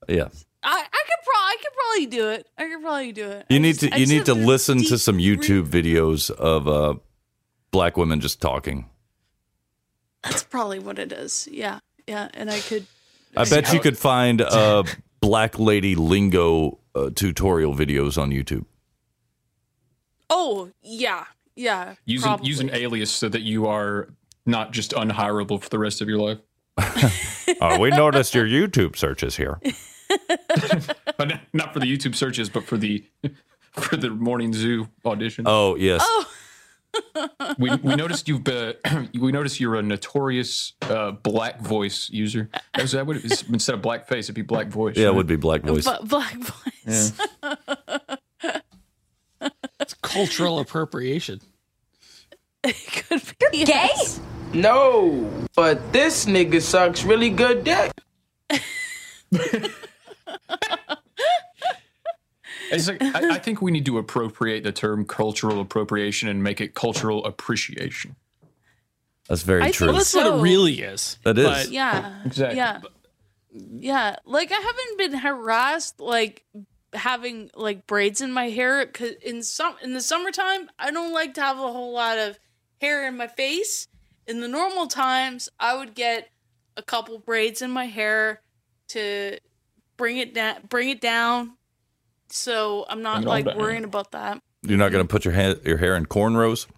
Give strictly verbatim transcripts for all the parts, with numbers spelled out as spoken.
Yeah. I, I could probably I could probably do it. I could probably do it. You I need just, to I you just need to have listen deep to some YouTube re- videos of uh, black women just talking. That's probably what it is. Yeah, yeah, and I could. I bet you could find uh, black lady lingo uh, tutorial videos on YouTube. Oh yeah, yeah. Use an, probably. use an alias so that you are not just unhireable for the rest of your life. uh, we noticed your YouTube searches here. But not for the YouTube searches, but for the for the morning zoo audition. Oh yes. Oh. we we noticed you've been, we noticed you're a notorious uh, black voice user. Is that what it is? Instead of black face, it'd be black voice. Yeah, right? it would be black voice. B- black voice. Yeah. It's cultural appropriation. It could be. You're yes. gay? No, but this nigga sucks really good dick. It's like, I, I think we need to appropriate the term cultural appropriation and make it cultural appreciation. That's very I true. think That's what So- it really is. That is. But Yeah. Exactly. Yeah. Yeah. Like I haven't been harassed like having like braids in my hair cuz in some in the summertime I don't like to have a whole lot of hair in my face. In the normal times I would get a couple braids in my hair to bring it down bring it down so I'm not Bring it all like down. worrying about that. You're not going to put your ha- your hair in cornrows?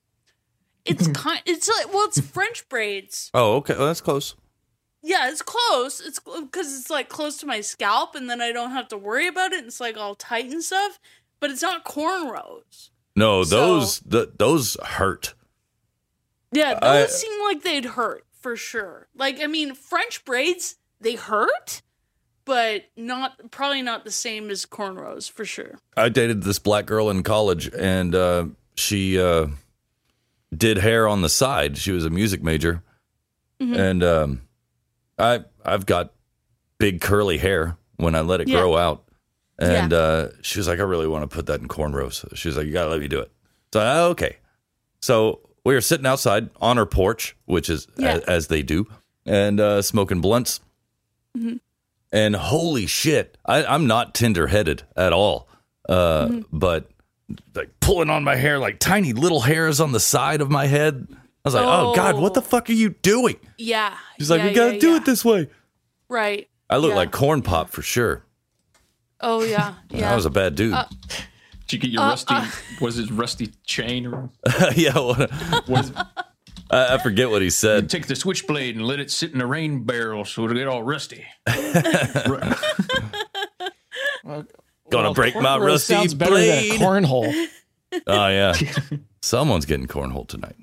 It's kind it's like well it's French braids. Oh, okay. Well, that's close. Yeah, it's close. It's because it's like close to my scalp, and then I don't have to worry about it. It's like all tight and stuff, but it's not cornrows. No, So- those th- those hurt. Yeah, I- those seem like they'd hurt for sure. Like, I mean, French braids they hurt, but not probably not the same as cornrows for sure. I dated this black girl in college, and uh, she uh, did hair on the side. She was a music major, Mhm. and um, I I've got big curly hair when I let it Yeah. grow out. And Yeah. uh, she was like, I really want to put that in cornrows. She was like, you gotta let me do it. So I, okay. So we were sitting outside on her porch, which is Yeah. a- as they do, and uh, smoking blunts. Mhm. And holy shit, I, I'm not tender headed at all. Uh, Mm-hmm. But like pulling on my hair, like tiny little hairs on the side of my head. I was like, oh, God, what the Oh. fuck are you doing? Yeah, She's like, yeah, we gotta yeah, do yeah. it this way. right. I look Yeah. like corn pop for sure. Oh yeah, yeah. I was a bad dude. Uh, Did you get your Uh, rusty? uh. What is it? Rusty chain? Or yeah, what, what is it? I, I forget what he said. Take the switchblade and let it sit in a rain barrel so it'll get all rusty. Gonna well, break my cornrow rusty sounds better blade. than a cornhole. Oh yeah, someone's getting cornhole tonight.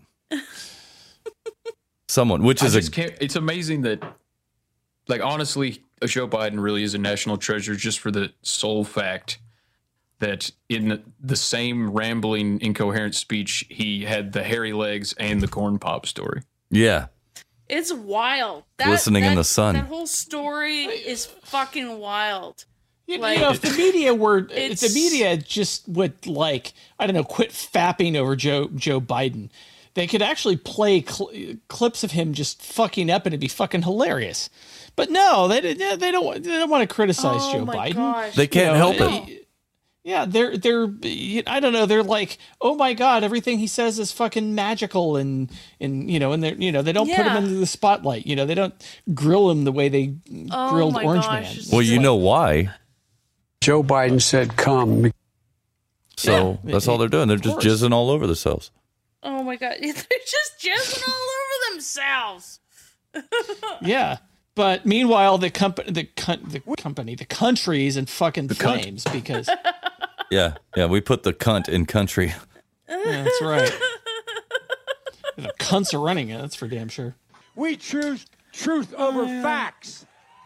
Someone, which I is a just can't. It's amazing that, like, honestly, Joe Biden really is a national treasure just for the sole fact that in the same rambling, incoherent speech, he had the hairy legs and the corn pop story. yeah. It's wild. That, Glistening in that- the sun. That whole story is fucking wild. You, Like- you know, if the media were, if It's- the media just would like, I don't know, quit fapping over Joe Joe Biden, they could actually play cl- clips of him just fucking up, and it'd be fucking hilarious. But no, they they they don't they don't want to criticize Oh Joe my Biden. gosh. They can't You know, help it. uh, Yeah, they're they're I don't know, they're like, oh my god, everything he says is fucking magical, and and you know, and they you know they don't put him Yeah. into the spotlight. You know, they don't grill him the way they Oh grilled my Orange gosh, Man. it's Well, you know why? Joe Biden said, come. So Yeah. that's all they're doing. They're just course. jizzing all over themselves. Oh my god, they're just jizzing all over themselves. Yeah, but meanwhile, the company, the con- the company, the country's in fucking cunt. flames because Yeah, yeah. We put the cunt in country. yeah, that's right. The cunts are running it. That's for damn sure. We choose truth over facts.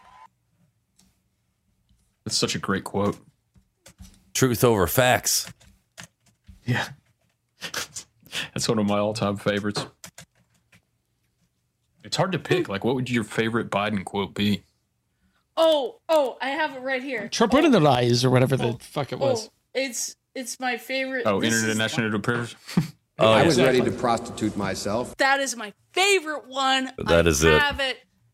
That's such a great quote. Truth over facts. Yeah. That's one of my all-time favorites. It's hard to pick. Like, what would your favorite Biden quote be? Oh, oh, I have it right here. Trump oh, in the eyes or whatever the fuck it was. oh, it's it's my favorite. Oh, this Internet is- National Affairs. Oh, I yeah. was ready to prostitute myself. That is my favorite one. That I is it. have it.